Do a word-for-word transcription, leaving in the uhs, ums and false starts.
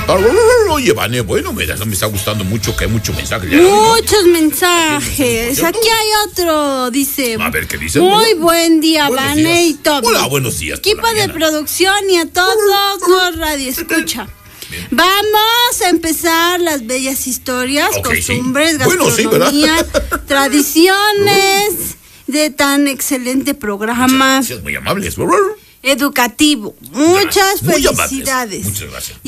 Oye, Vane, bueno, me, me está gustando mucho, que hay muchos mensajes. Muchos mensajes. Aquí hay otro, dice. A ver, ¿qué dice? Muy buen día, Buenos Vane días. y Toby. Hola, buenos días. Equipo de producción y a todos los radio escucha. Bien. Vamos a empezar las bellas historias, okay, costumbres, sí. gastronomía, bueno, sí, tradiciones de tan excelente programa. Muchas gracias, muy amables. Educativo. Muchas muy felicidades. Amables. Muchas gracias.